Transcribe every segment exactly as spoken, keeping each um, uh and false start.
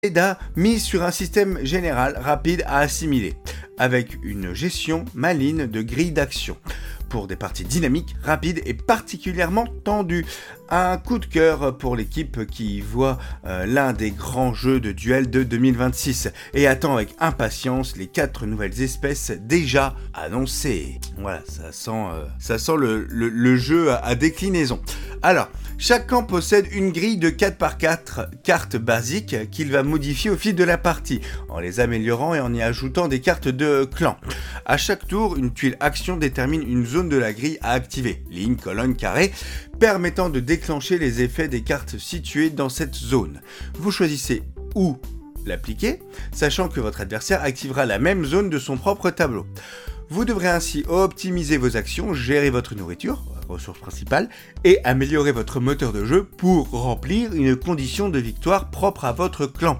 Leda mise sur un système général rapide à assimiler, avec une gestion maligne de grilles d'action, pour des parties dynamiques, rapides et particulièrement tendues. Un coup de cœur pour l'équipe qui voit euh, l'un des grands jeux de duel de deux mille vingt-six et attend avec impatience les quatre nouvelles espèces déjà annoncées. Voilà, ça sent, euh, ça sent le, le, le jeu à, à déclinaison. Alors, chaque camp possède une grille de quatre par quatre cartes basiques qu'il va modifier au fil de la partie, en les améliorant et en y ajoutant des cartes de clan. À chaque tour, une tuile action détermine une zone de la grille à activer, ligne, colonne, carré, permettant de déclencher les effets des cartes situées dans cette zone. Vous choisissez où l'appliquer, sachant que votre adversaire activera la même zone de son propre tableau. Vous devrez ainsi optimiser vos actions, gérer votre nourriture, ressource principale, et améliorer votre moteur de jeu pour remplir une condition de victoire propre à votre clan,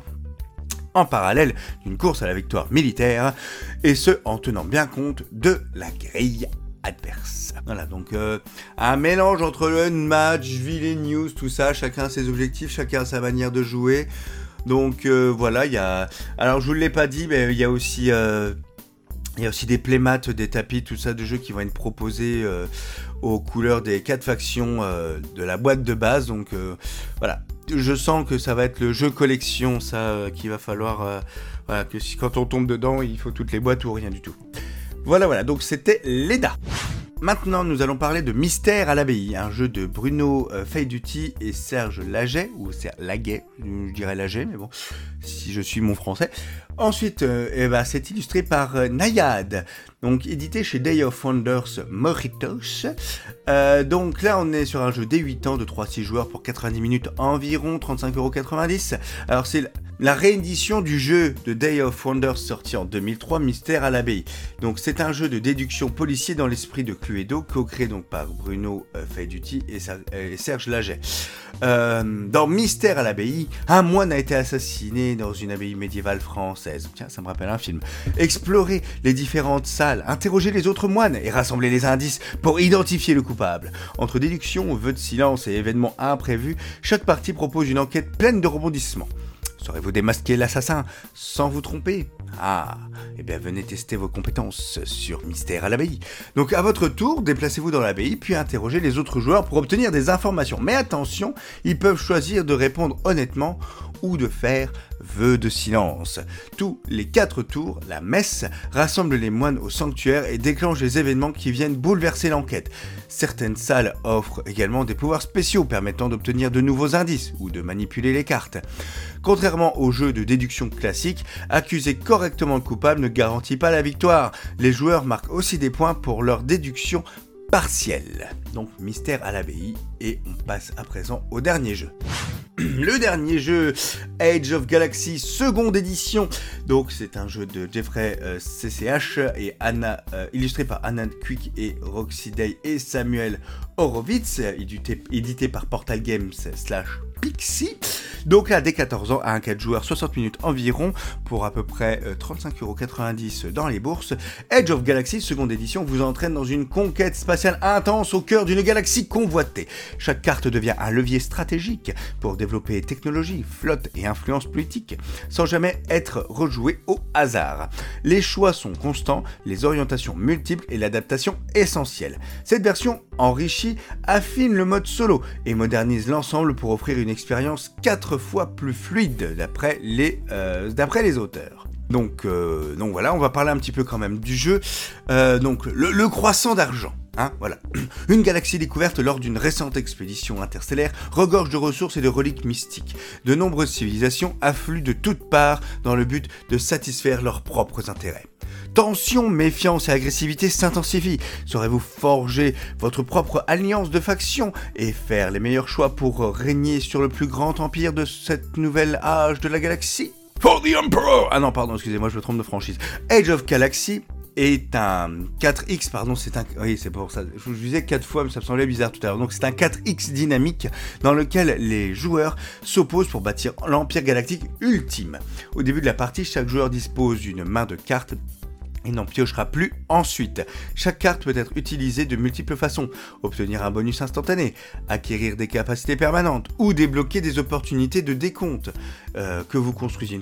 en parallèle d'une course à la victoire militaire, et ce en tenant bien compte de la grille adverse. Voilà, donc euh, un mélange entre le match, ville news, tout ça, chacun a ses objectifs, chacun a sa manière de jouer. Donc euh, voilà, il y a... Alors je vous l'ai pas dit, mais il y a aussi... Euh... Il y a aussi des playmats, des tapis, tout ça de jeux qui vont être proposés euh, aux couleurs des quatre factions euh, de la boîte de base. Donc euh, voilà, je sens que ça va être le jeu collection, ça, euh, qu'il va falloir... Euh, voilà, que si, quand on tombe dedans, il faut toutes les boîtes ou rien du tout. Voilà, voilà, donc c'était Leda. Maintenant, nous allons parler de Mystère à l'abbaye, un jeu de Bruno euh, Feiduti et Serge Laget, ou Serge Laguet, je dirais Laget, mais bon, si je suis mon français. Ensuite, euh, eh ben, c'est illustré par euh, Nayad, donc édité chez Day of Wonders Moritos. Euh, donc là, on est sur un jeu dès huit ans de trois à six joueurs pour quatre-vingt-dix minutes environ, trente-cinq euros quatre-vingt-dix. Alors c'est la réédition du jeu de Day of Wonders sorti en deux mille trois, Mystère à l'abbaye. Donc c'est un jeu de déduction policier dans l'esprit de Cluedo, co-créé donc par Bruno euh, Feiduti et, Ser- et Serge Laget. Euh, dans Mystère à l'abbaye, un moine a été assassiné dans une abbaye médiévale française. Tiens, ça me rappelle un film. Explorez les différentes salles, interrogez les autres moines et rassemblez les indices pour identifier le coupable. Entre déduction, vœux de silence et événements imprévus, chaque partie propose une enquête pleine de rebondissements. Saurez-vous démasquer l'assassin sans vous tromper? Ah, eh bien venez tester vos compétences sur Mystère à l'abbaye. Donc à votre tour, déplacez-vous dans l'abbaye, puis interrogez les autres joueurs pour obtenir des informations. Mais attention, ils peuvent choisir de répondre honnêtement ou de faire vœu de silence. Tous les quatre tours, la messe rassemble les moines au sanctuaire et déclenche les événements qui viennent bouleverser l'enquête. Certaines salles offrent également des pouvoirs spéciaux permettant d'obtenir de nouveaux indices ou de manipuler les cartes. Contrairement aux jeux de déduction classiques, accuser correctement le coupable ne garantit pas la victoire. Les joueurs marquent aussi des points pour leur déduction partielle. Donc Mystère à l'abbaye, et on passe à présent au dernier jeu. Le dernier jeu, Age of Galaxy, seconde édition. Donc c'est un jeu de Jeffrey euh, C C H et Anna, euh, illustré par Anna Quick et Roxy Day et Samuel Horowitz, édité, édité par Portal Games slash Pixie. Donc là, dès quatorze ans, à un quatre joueurs, soixante minutes environ, pour à peu près euh, trente-cinq euros quatre-vingt-dix dans les bourses, Age of Galaxy, seconde édition, vous entraîne dans une conquête spatiale intense au cœur d'une galaxie convoitée. Chaque carte devient un levier stratégique pour développer technologie, flotte et influence politique, sans jamais être rejoué au hasard. Les choix sont constants, les orientations multiples et l'adaptation essentielle. Cette version enrichie affine le mode solo et modernise l'ensemble pour offrir une expérience quatre fois plus fluide d'après les, euh, d'après les auteurs. Donc, euh, donc voilà, on va parler un petit peu quand même du jeu. Euh, donc le, le croissant d'argent. Hein, voilà. Une galaxie découverte lors d'une récente expédition interstellaire regorge de ressources et de reliques mystiques. De nombreuses civilisations affluent de toutes parts dans le but de satisfaire leurs propres intérêts. Tension, méfiance et agressivité s'intensifient. Saurez-vous forger votre propre alliance de factions et faire les meilleurs choix pour régner sur le plus grand empire de cette nouvelle âge de la galaxie? For the Emperor! Ah non, pardon, excusez-moi, je me trompe de franchise. Age of Galaxy est un quatre X, pardon, c'est un... Oui, c'est pour ça. Je vous disais quatre fois, mais ça me semblait bizarre tout à l'heure. Donc c'est un quatre X dynamique dans lequel les joueurs s'opposent pour bâtir l'Empire Galactique ultime. Au début de la partie, chaque joueur dispose d'une main de cartes et n'en piochera plus ensuite. Chaque carte peut être utilisée de multiples façons. Obtenir un bonus instantané, acquérir des capacités permanentes ou débloquer des opportunités de décompte. Euh, que vous construisiez une